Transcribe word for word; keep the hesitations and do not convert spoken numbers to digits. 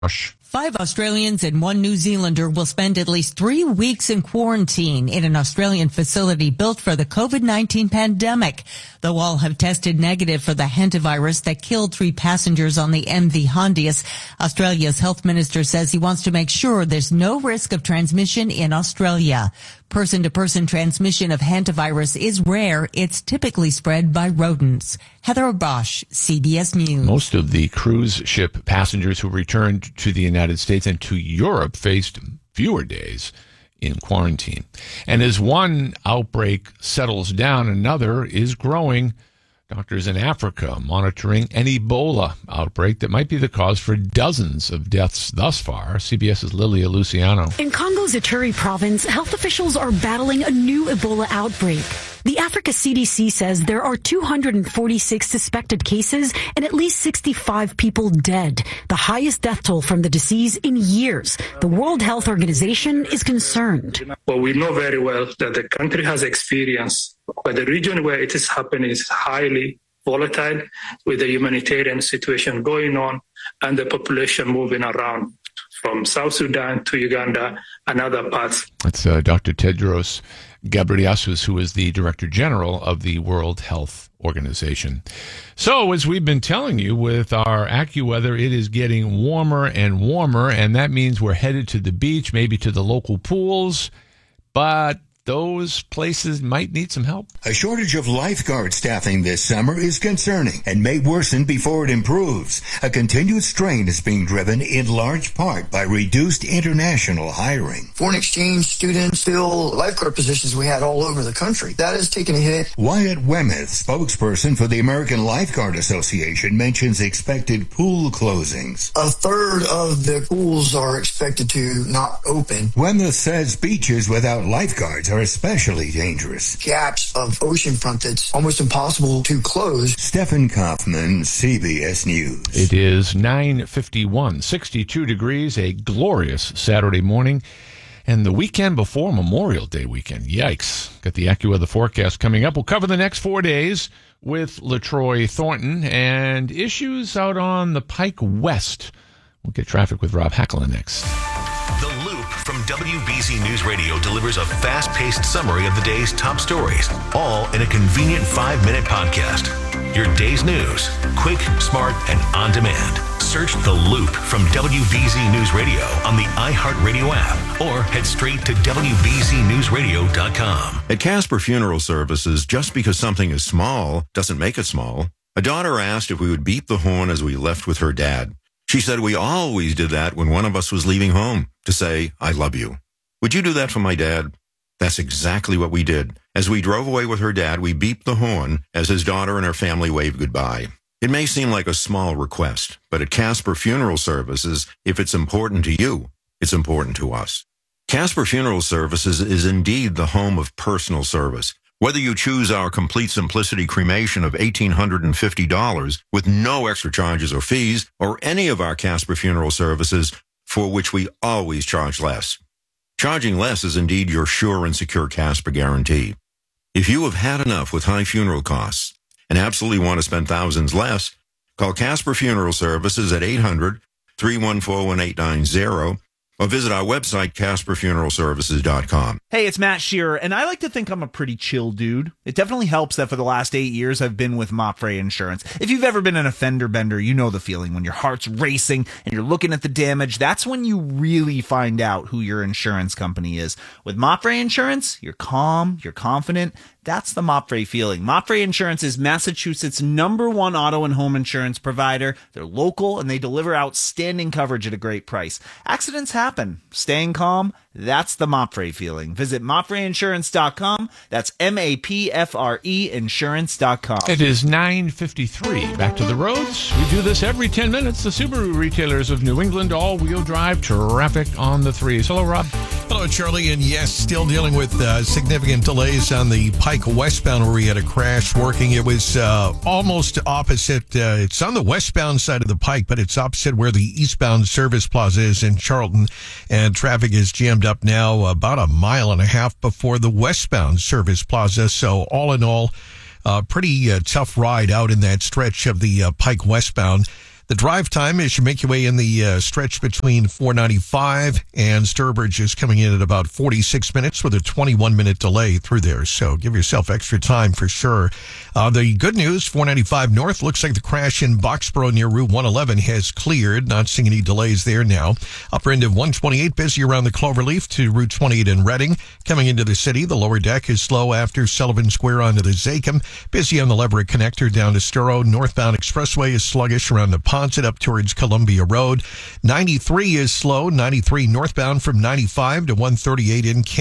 Five Australians and one New Zealander will spend at least three weeks in quarantine in an Australian facility built for the COVID nineteen pandemic. Though all have tested negative for the hantavirus that killed three passengers on the M V Hondius, Australia's health minister says he wants to make sure there's no risk of transmission in Australia. Person-to-person transmission of hantavirus is rare. It's typically spread by rodents. Heather Bosch, C B S News. Most of the cruise ship passengers who returned to the United States and to Europe faced fewer days in quarantine. And as one outbreak settles down, another is growing. Doctors in Africa monitoring an Ebola outbreak that might be the cause for dozens of deaths thus far. CBS's Lilia Luciano. In Congo's Ituri province, health officials are battling a new Ebola outbreak. The Africa C D C says there are two hundred forty-six suspected cases and at least sixty-five people dead, the highest death toll from the disease in years. The World Health Organization is concerned. Well, we know very well that the country has experience, but the region where it is happening is highly volatile, with the humanitarian situation going on and the population moving around from South Sudan to Uganda and other parts. That's uh, Doctor Tedros Ghebreyesus, who is the Director General of the World Health Organization. So, as we've been telling you with our AccuWeather, it is getting warmer and warmer, and that means we're headed to the beach, maybe to the local pools, but those places might need some help. A shortage of lifeguard staffing this summer is concerning and may worsen before it improves. A continued strain is being driven in large part by reduced international hiring. Foreign exchange students fill lifeguard positions we had all over the country. That has taken a hit. Wyatt Wemeth, spokesperson for the American Lifeguard Association, mentions expected pool closings. A third of the pools are expected to not open. Wemeth says beaches without lifeguards are especially dangerous. Gaps of oceanfront that's almost impossible to close. Stephen Kaufman, C B S News. It is nine fifty-one, sixty-two degrees, a glorious Saturday morning, and the weekend before Memorial Day weekend. Yikes. Got the AccuWeather forecast coming up. We'll cover the next four days with LaTroy Thornton and issues out on the Pike West. We'll get traffic with Rob Hackler next. The Loop from W B Z News Radio delivers a fast-paced summary of the day's top stories, all in a convenient five-minute podcast. Your day's news, quick, smart, and on demand. Search The Loop from W B Z News Radio on the iHeartRadio app or head straight to W B Z news radio dot com. At Casper Funeral Services, just because something is small doesn't make it small. A daughter asked if we would beep the horn as we left with her dad. She said we always did that when one of us was leaving home, to say, I love you. Would you do that for my dad? That's exactly what we did. As we drove away with her dad, we beeped the horn as his daughter and her family waved goodbye. It may seem like a small request, but at Casper Funeral Services, if it's important to you, it's important to us. Casper Funeral Services is indeed the home of personal service. Whether you choose our Complete Simplicity cremation of one thousand eight hundred fifty dollars with no extra charges or fees, or any of our Casper Funeral Services for which we always charge less. Charging less is indeed your sure and secure Casper guarantee. If you have had enough with high funeral costs and absolutely want to spend thousands less, call Casper Funeral Services at eight hundred, three one four, one eight nine zero or visit our website, casper funeral services dot com. Hey, it's Matt Shearer, and I like to think I'm a pretty chill dude. It definitely helps that for the last eight years I've been with Mopfre Insurance. If you've ever been an offender bender, you know the feeling when your heart's racing and you're looking at the damage. That's when you really find out who your insurance company is. With Mopfre Insurance, you're calm, you're confident. That's the Mopfre feeling. Mopfre Insurance is Massachusetts' number one auto and home insurance provider. They're local and they deliver outstanding coverage at a great price. Accidents happen. Staying calm, that's the Mopfre feeling. Visit mopfre insurance dot com. That's M A P F R E insurance dot com. It is nine fifty-three. Back to the roads. We do this every ten minutes. The Subaru retailers of New England, all-wheel drive traffic on the threes. Hello, Rob. Hello, Charlie. And yes, still dealing with uh, significant delays on the Pike westbound where we had a crash working. It was uh, almost opposite. Uh, it's on the westbound side of the Pike, but it's opposite where the eastbound service plaza is in Charlton. And traffic is jammed up now about a mile and a half before the westbound service plaza. So all in all, uh, pretty uh, tough ride out in that stretch of the uh, Pike westbound. The drive time as you make your way in the uh, stretch between four ninety-five and Sturbridge is coming in at about forty-six minutes with a twenty-one minute delay through there. So give yourself extra time for sure. Uh, the good news, four ninety-five north, looks like the crash in Boxborough near Route one eleven has cleared. Not seeing any delays there now. Upper end of one twenty-eight busy around the Cloverleaf to Route twenty-eight in Reading. Coming into the city, the lower deck is slow after Sullivan Square onto the Zakim. Busy on the Leverett connector down to Sturo. Northbound expressway is sluggish around the Ponset up towards Columbia Road. ninety-three is slow. ninety-three northbound from ninety-five to one thirty-eight in